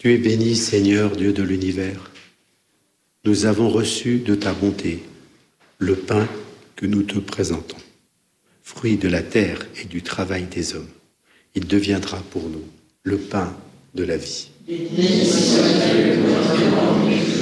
Tu es béni, Seigneur, Dieu de l'univers. Nous avons reçu de ta bonté le pain que nous te présentons, fruit de la terre et du travail des hommes. Il deviendra pour nous le pain de la vie. Béni soit Dieu,